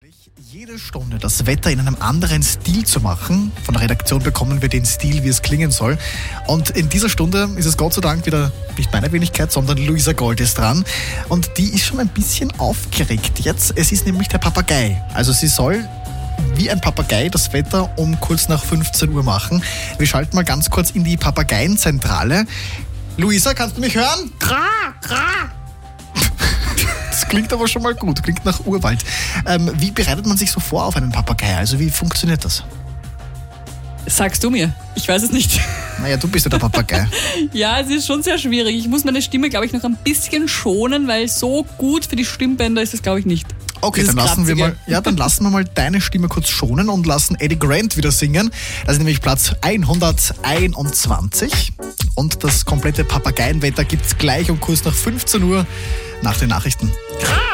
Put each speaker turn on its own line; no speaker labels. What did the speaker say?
Jede Stunde das Wetter in einem anderen Stil zu machen. Von der Redaktion bekommen wir den Stil, wie es klingen soll. Und in dieser Stunde ist es Gott sei Dank wieder nicht meine Wenigkeit, sondern Luisa Gold ist dran. Und die ist schon ein bisschen aufgeregt jetzt. Es ist nämlich der Papagei. Also sie soll wie ein Papagei das Wetter um kurz nach 15 Uhr machen. Wir schalten mal ganz kurz in die Papageienzentrale. Luisa, kannst du mich hören?
Gra, gra.
Das klingt aber schon mal gut, klingt nach Urwald. Wie bereitet man sich so vor auf einen Papagei? Also wie funktioniert das?
Sagst du mir? Ich weiß es nicht.
Naja, du bist ja der Papagei.
Ja, es ist schon sehr schwierig. Ich muss meine Stimme, glaube ich, noch ein bisschen schonen, weil so gut für die Stimmbänder ist es, glaube ich, nicht.
Okay, dann lassen wir mal deine Stimme kurz schonen und lassen Eddie Grant wieder singen. Das ist nämlich Platz 121. Und das komplette Papageienwetter gibt's gleich um kurz nach 15 Uhr nach den Nachrichten.